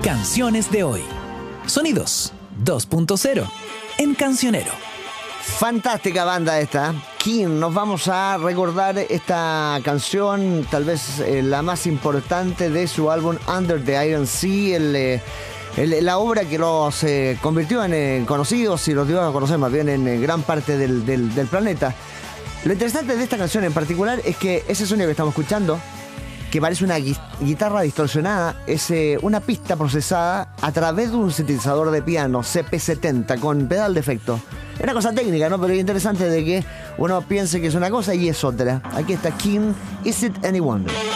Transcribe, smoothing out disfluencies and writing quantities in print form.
Canciones de hoy. Sonidos 2.0 en Cancionero. Fantástica banda esta, King. Nos vamos a recordar esta canción, tal vez la más importante de su álbum Under the Iron Sea, la obra que los convirtió en conocidos y los dio a conocer más bien en gran parte del planeta. Lo interesante de esta canción en particular es que ese sonido que estamos escuchando, que parece una guitarra distorsionada, es una pista procesada a través de un sintetizador de piano CP70 con pedal de efecto. Es una cosa técnica, ¿no? Pero es interesante de que uno piense que es una cosa y es otra. Aquí está King, Is It Any Wonder?